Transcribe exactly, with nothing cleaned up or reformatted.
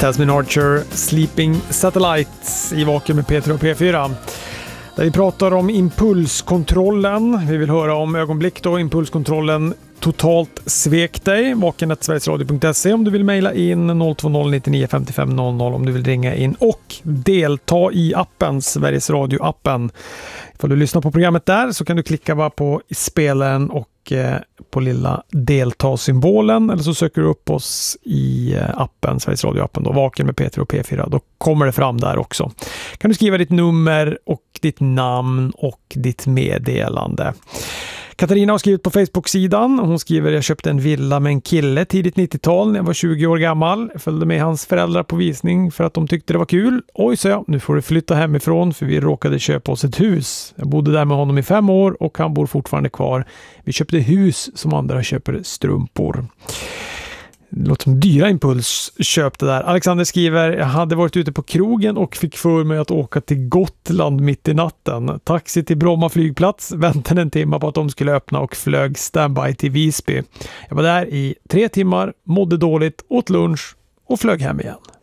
Tasmin Archer, Sleeping Satellites i Vaken med P tre och P fyra. Där vi pratar om impulskontrollen. Vi vill höra om ögonblick då impulskontrollen totalt svek dig. vaken snabel-a sverigesradio punkt se om du vill mejla in noll två noll nio nio fem fem noll noll om du vill ringa in och delta i appen, Sveriges Radio-appen. Ifall du lyssnar på programmet där så kan du klicka bara på spelaren och eh, på lilla delta-symbolen, eller så söker du upp oss i eh, appen, Sveriges Radio-appen då, Vaken med P tre och P fyra. Då kommer det fram där också. Kan du skriva ditt nummer och ditt namn och ditt meddelande. Katarina har skrivit på Facebook-sidan. Hon skriver: jag köpte en villa med en kille tidigt nittiotal när jag var tjugo år gammal. Jag följde med hans föräldrar på visning för att de tyckte det var kul. Oj, så jag, nu får du flytta hemifrån för vi råkade köpa oss ett hus. Jag bodde där med honom i fem år och han bor fortfarande kvar. Vi köpte hus som andra köper strumpor. Det låter som dyra impulsköp det där. Alexander skriver: jag hade varit ute på krogen och fick för mig att åka till Gotland mitt i natten. Taxi till Bromma flygplats, väntade en timme på att de skulle öppna och flög standby till Visby. Jag var där i tre timmar, mådde dåligt, åt lunch och flög hem igen.